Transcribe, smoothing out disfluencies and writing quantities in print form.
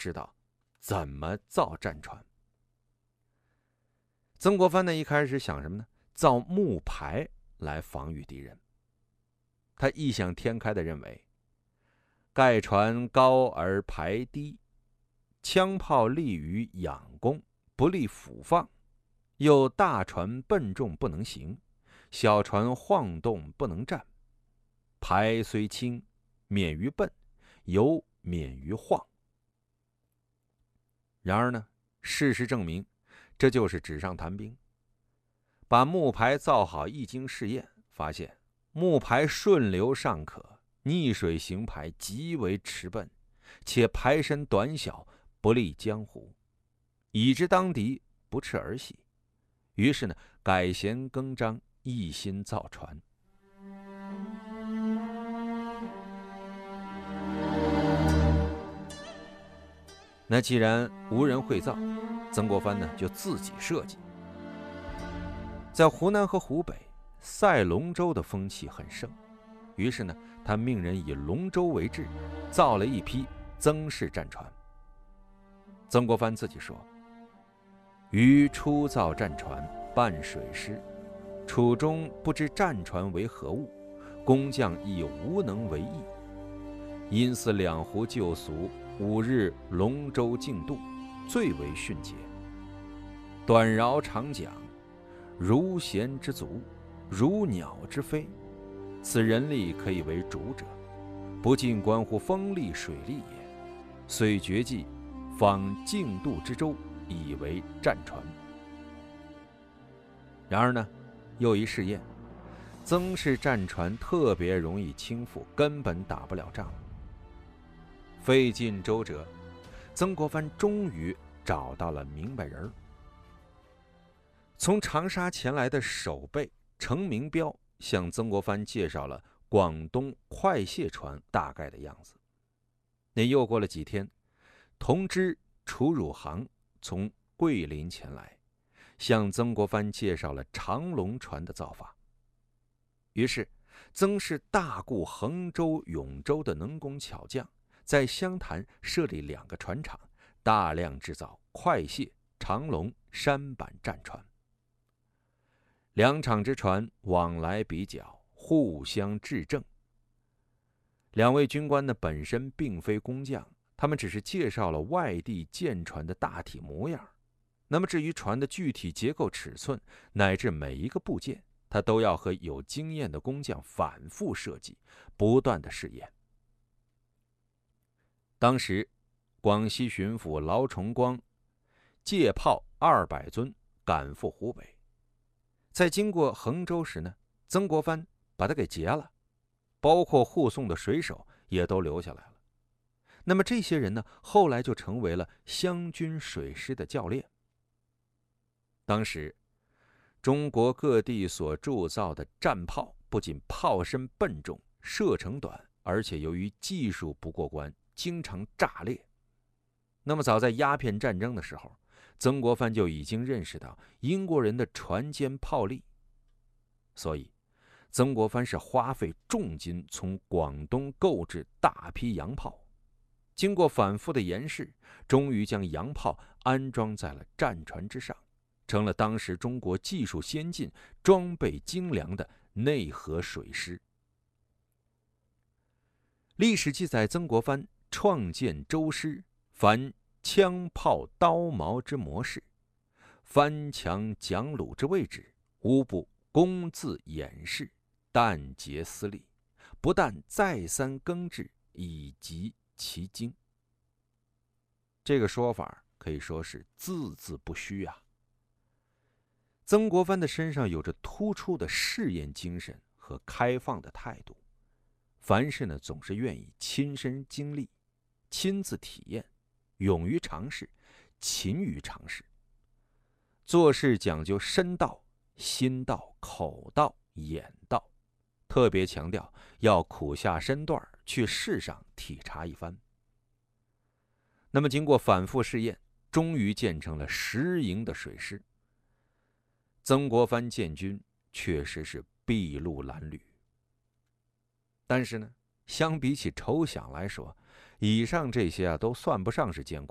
知道怎么造战船。曾国藩呢，一开始想什么呢？造木排来防御敌人。他异想天开地认为，盖船高而排低，枪炮利于仰攻，不利俯放；又大船笨重不能行，小船晃动不能战。排虽轻，免于笨，犹免于晃。然而呢，事实证明，这就是纸上谈兵。把木排造好，一经试验，发现木排顺流尚可，逆水行排极为迟笨，且排身短小，不利江湖，已知当敌，不斥儿戏。于是呢，改弦更张，一心造船。那既然无人会造，曾国藩呢就自己设计。在湖南和湖北，赛龙舟的风气很盛，于是呢，他命人以龙舟为制，造了一批曾氏战船。曾国藩自己说：“余初造战船，办水师，楚中不知战船为何物，工匠亦无能为意。因似两湖旧俗，5日龙舟竞渡，最为迅捷。短饶长桨，如弦之足，如鸟之飞，此人力可以为主者，不尽关乎风力水力也。遂决计仿竞渡之舟，以为战船。”然而呢，又一试验，曾氏战船特别容易倾覆，根本打不了仗。费尽周折，曾国藩终于找到了明白人。从长沙前来的守备程明标向曾国藩介绍了广东快卸船大概的样子。那又过了几天，同知楚汝行从桂林前来，向曾国藩介绍了长龙船的造法。于是曾氏大雇衡州、永州的能工巧匠，在湘潭设立2个船厂，大量制造快卸、长龙、舢板战船。2厂之船往来比较，互相制正。2位军官呢，本身并非工匠，他们只是介绍了外地舰船的大体模样。那么至于船的具体结构、尺寸，乃至每一个部件，他都要和有经验的工匠反复设计，不断的试验。当时广西巡抚劳崇光借炮200尊赶赴湖北，在经过衡州时呢，曾国藩把他给劫了，包括护送的水手也都留下来了。那么这些人呢，后来就成为了湘军水师的教练。当时中国各地所铸造的战炮，不仅炮身笨重、射程短，而且由于技术不过关，经常炸裂。那么早在鸦片战争的时候，曾国藩就已经认识到英国人的船坚炮利，所以曾国藩是花费重金从广东购置大批洋炮，经过反复的研试，终于将洋炮安装在了战船之上，成了当时中国技术先进、装备精良的内河水师。历史记载，曾国藩创建舟师，凡枪炮刀矛之模式，帆墙桨橹之位置，无不公自演示，但竭思力，不但再三更制，以及其精。这个说法可以说是字字不虚啊。曾国藩的身上有着突出的试验精神和开放的态度，凡事呢总是愿意亲身经历、亲自体验，勇于尝试，勤于尝试。做事讲究身到、心到、口到、眼到，特别强调要苦下身段去世上体察一番。那么经过反复试验，终于建成了实营的水师。曾国藩建军确实是筚路蓝缕，但是呢，相比起筹饷来说，以上这些都算不上是艰苦。